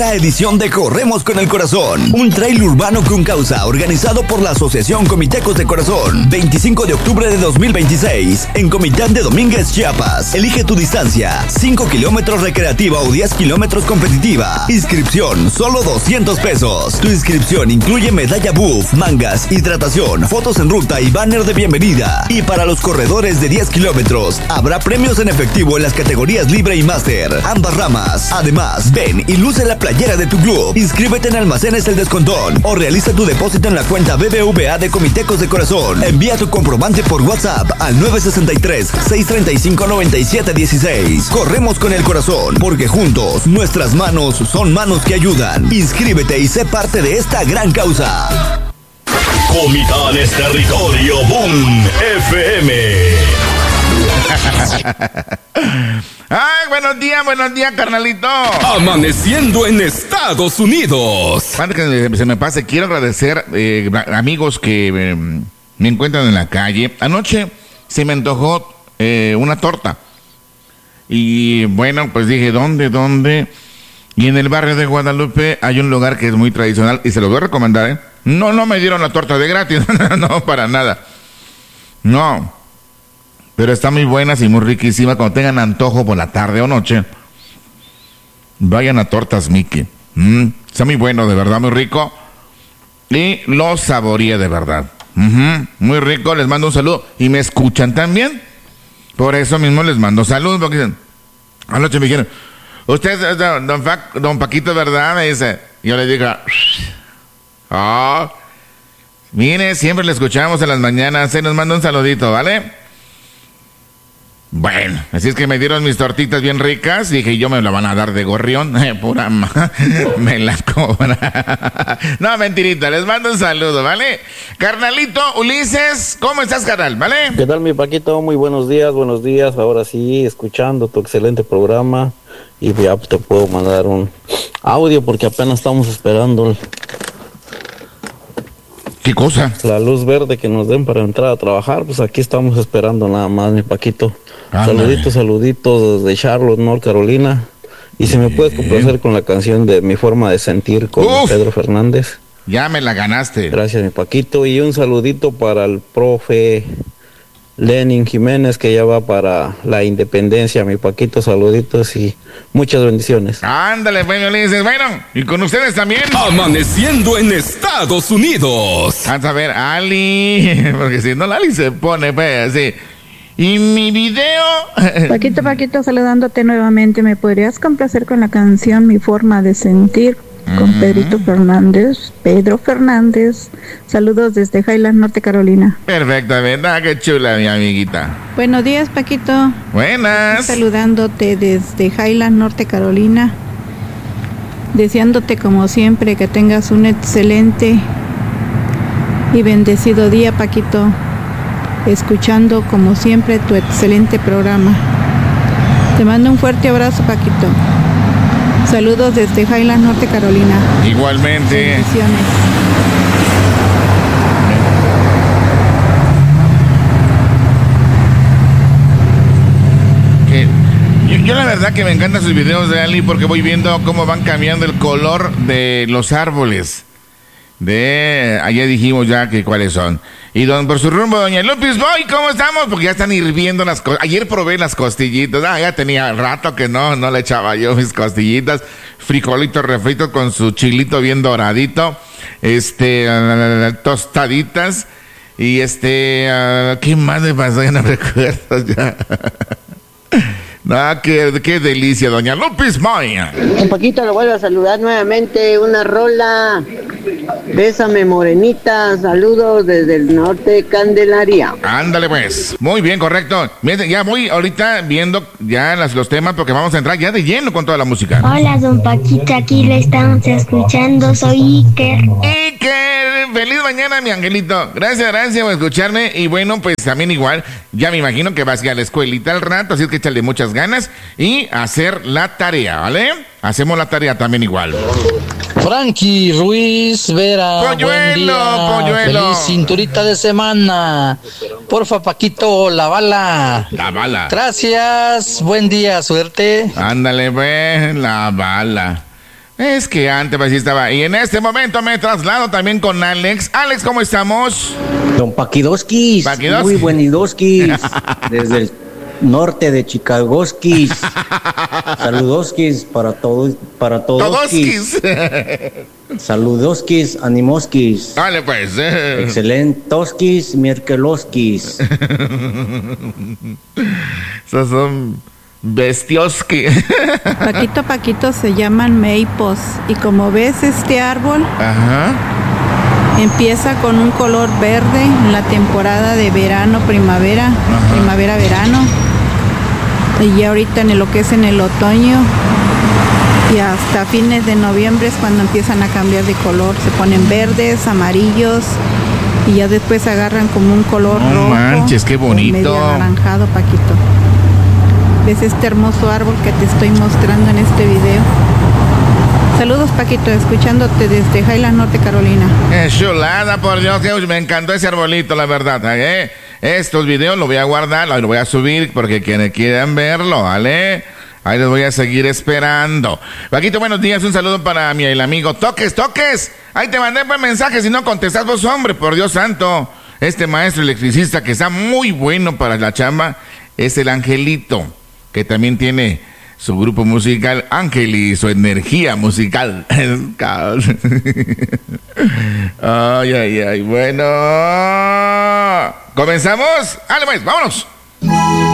La edición de Corremos con el Corazón, un trail urbano con causa organizado por la Asociación Comitecos de Corazón, 25 de octubre de 2026, en Comitán de Domínguez, Chiapas. Elige tu distancia, 5 kilómetros recreativa o 10 kilómetros competitiva. Inscripción, solo 200 pesos. Tu inscripción incluye medalla buff, mangas, hidratación, fotos en ruta y banner de bienvenida. Y para los corredores de 10 kilómetros, habrá premios en efectivo en las categorías libre y máster, ambas ramas. Además, ven y luce la playera de tu club. Inscríbete en Almacenes El Descontón o realiza tu depósito en la cuenta BBVA de Comitecos de Corazón. Envía tu comprobante por WhatsApp al 963-635-9716. Corremos con el corazón, porque juntos nuestras manos son manos que ayudan. Inscríbete y sé parte de esta gran causa. Comitán es territorio Boom FM. Ay, buenos días, carnalito. Amaneciendo en Estados Unidos. Antes que se me pase, quiero agradecer amigos que me encuentran en la calle. Anoche se me antojó una torta. Y bueno, pues dije, ¿dónde? Y en el barrio de Guadalupe hay un lugar que es muy tradicional y se lo voy a recomendar, No me dieron la torta de gratis, no, para nada. No. Pero están muy buenas y muy riquísimas. Cuando tengan antojo por la tarde o noche, vayan a Tortas Mickey. Está muy bueno, de verdad, muy rico. Y lo saboreé de verdad. Muy rico, les mando un saludo. ¿Y me escuchan también? Por eso mismo les mando saludos. Porque dicen, anoche me dijeron, usted es don Paquito, ¿verdad? Me dice. Y yo le digo, mire, siempre le escuchamos en las mañanas. Se nos manda un saludito, ¿vale? Bueno, así es que me dieron mis tortitas bien ricas. Dije, yo me la van a dar de gorrión. Pura me la cobra. No, mentirita, les mando un saludo, ¿vale? Carnalito, Ulises, ¿cómo estás, carnal? ¿Vale? ¿Qué tal, mi Paquito? Muy buenos días. Ahora sí, escuchando tu excelente programa. Y ya te puedo mandar un audio porque apenas estamos esperando ¿qué cosa? La luz verde que nos den para entrar a trabajar. Pues aquí estamos esperando nada más, mi Paquito. Saluditos desde Charlotte, North Carolina. Y si me puedes complacer con la canción de Mi Forma de Sentir con Pedro Fernández. Ya me la ganaste. Gracias, mi Paquito. Y un saludito para el profe Lenin Jiménez, que ya va para la independencia, mi Paquito. Saluditos y muchas bendiciones. Ándale, bueno, y con ustedes también. Amaneciendo en Estados Unidos. Vamos a ver, Ali, porque si no, Ali se pone, pues, así. Y mi video. Paquito, saludándote nuevamente. ¿Me podrías complacer con la canción Mi Forma de Sentir con Pedro Fernández? Saludos desde Highland, Norte Carolina. Perfectamente, qué chula, mi amiguita. Buenos días, Paquito. Buenas. Saludándote desde Highland, Norte Carolina. Deseándote como siempre que tengas un excelente y bendecido día, Paquito. Escuchando como siempre tu excelente programa. Te mando un fuerte abrazo, Paquito. Saludos desde Highland, Norte Carolina. Igualmente. Bendiciones. Yo la verdad que me encantan sus videos de Ali porque voy viendo cómo van cambiando el color de los árboles. Allá dijimos ya que cuáles son. Y por su rumbo, doña Lupis Boy, ¿cómo estamos? Porque ya están hirviendo las cosas. Ayer probé las costillitas. Ya tenía rato que no le echaba yo mis costillitas. Frijolitos refritos con su chilito bien doradito. Tostaditas. Y ¿qué más me pasó? Ya no recuerdo ya. Qué delicia, doña Lupis Boy. Un poquito lo vuelvo a saludar nuevamente. Una rola. Bésame, morenita. Saludos desde el norte de Candelaria. Ándale, pues. Muy bien, correcto. Miren, ya voy ahorita viendo ya los temas porque vamos a entrar ya de lleno con toda la música. Hola, don Paquito. Aquí le estamos escuchando. Soy Iker. Feliz mañana, mi angelito. Gracias por escucharme. Y bueno, pues también igual, ya me imagino que vas a ir a la escuelita al rato, así es que échale muchas ganas y hacer la tarea, ¿vale? Hacemos la tarea también igual. Frankie Ruiz Vera. Polluelo. Feliz cinturita de semana. Porfa, Paquito, la bala. Gracias, buen día, suerte. Ándale, pues, la bala. Es que antes pues sí estaba. Y en este momento me traslado también con Alex. Alex, ¿cómo estamos? Don Paquidoskis. Muy buenidoskis. Desde el norte de Chicagoskis. Saludoskis para todos. Todoskis. Saludoskis, animoskis. Dale pues. Excelentoskis, mierkeloskis. Esos son bestioski. Paquito se llaman meipos. Y como ves este árbol, empieza con un color verde en la temporada de verano, primavera, verano. Y ya ahorita en lo que es en el otoño y hasta fines de noviembre es cuando empiezan a cambiar de color. Se ponen verdes, amarillos y ya después agarran como un color rojo. No manches, qué bonito. Medio anaranjado, Paquito. ¿Ves este hermoso árbol que te estoy mostrando en este video? Saludos, Paquito, escuchándote desde Highland, Norte Carolina. Es chulada, por Dios, me encantó ese arbolito, la verdad. Estos videos los voy a guardar, los voy a subir porque quienes quieran verlo, ¿vale? Ahí los voy a seguir esperando. Paquito, buenos días, un saludo para el amigo Toques. Ahí te mandé un mensaje, si no contestas vos, hombre, por Dios santo. Este maestro electricista que está muy bueno para la chamba es el Angelito, que también tiene su grupo musical Ángel y su energía musical. Ay, bueno. ¿Comenzamos? ¡Dale pues, vámonos!